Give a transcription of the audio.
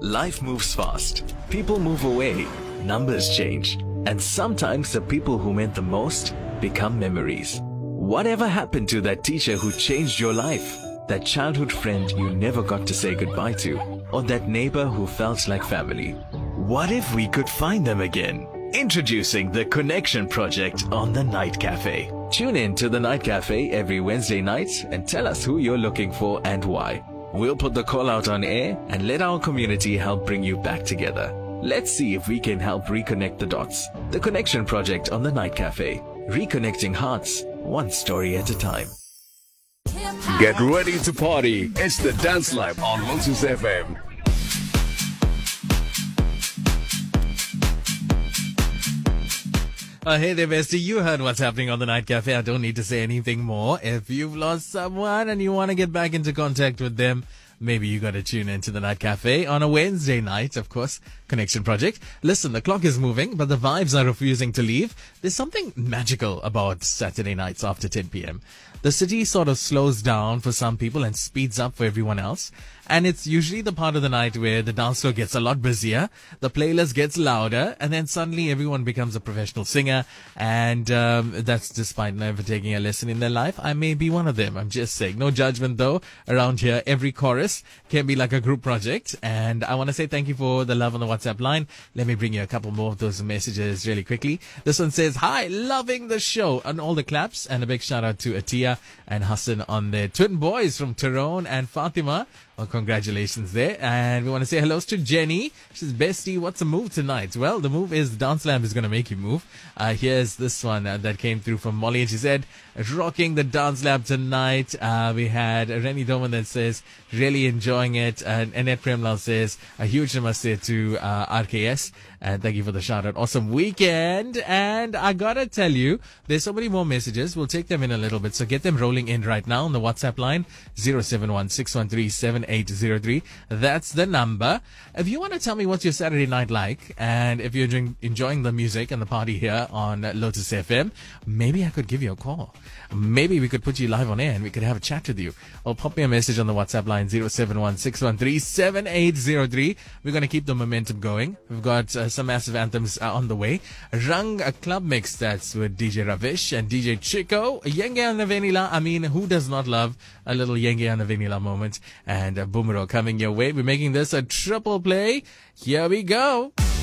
Life moves fast. People move away. Numbers change. And sometimes the people who meant the most become memories. Whatever happened to that teacher who changed your life? That childhood friend you never got to say goodbye to? Or that neighbor who felt like family? What if we could find them again? Introducing the Connection Project on the Night Cafe. Tune in to the Night Cafe every Wednesday night and tell us who you're looking for and why. We'll put the call out on air and let our community help bring you back together. Let's see if we can help reconnect the dots. The Connection Project on the Night Cafe. Reconnecting hearts, one story at a time. Get ready to party. It's the Dance Lab on Lotus FM. Hey there, bestie. You heard what's happening on the Night Cafe. I don't need to say anything more. If you've lost someone and you want to get back into contact with them, maybe you got to tune into the Night Cafe on a Wednesday night, of course. Connection Project. Listen, the clock is moving, but the vibes are refusing to leave. There's something magical about Saturday nights after 10 p.m. The city sort of slows down for some people and speeds up for everyone else. And it's usually the part of the night where the dance floor gets a lot busier, the playlist gets louder, and then suddenly everyone becomes a professional singer. And that's despite never taking a lesson in their life. I may be one of them. I'm just saying. No judgment, though. Around here, every chorus can be like a group project. And I want to say thank you for the love on the WhatsApp line. Let me bring you a couple more of those messages really quickly. This one says, hi, loving the show, and all the claps. And a big shout out to Atia and Hassan on their twin boys from Tyrone and Fatima. Well, congratulations there. And we want to say hellos to Jenny. She says, bestie, what's the move tonight? Well, the move is Dance Lab is going to make you move. Here's this one that came through from Molly. And she said, rocking the Dance Lab tonight. We had Rennie Doman that says, really enjoying it. And Annette Premlal says, a huge namaste to RKS. And thank you for the shout out. Awesome weekend. And I gotta tell you, there's so many more messages. We'll take them in a little bit. So get them rolling in right now on the WhatsApp line 071-613-7803. That's the number. If you want to tell me what's your Saturday night like, and if you're enjoying the music and the party here on Lotus FM, maybe I could give you a call. Maybe we could put you live on air and we could have a chat with you. Or pop me a message on the WhatsApp line 071-613-7803. We're going to keep the momentum going. We've got some massive anthems on the way. Rang a club mix, that's with DJ Ravish and DJ Chico. Yenge and Vanilla. I mean, who does not love a little Yenge and Vanilla moment? And Boomero coming your way. We're making this a triple play. Here we go.